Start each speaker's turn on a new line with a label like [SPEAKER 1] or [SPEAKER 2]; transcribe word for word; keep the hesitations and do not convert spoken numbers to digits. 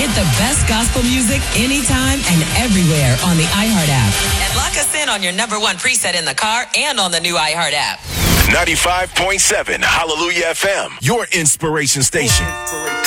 [SPEAKER 1] Get the best gospel music anytime and everywhere on the iHeart app. And lock us in on your number one preset in the car and on the new iHeart app.
[SPEAKER 2] ninety-five point seven Hallelujah F M, your inspiration station.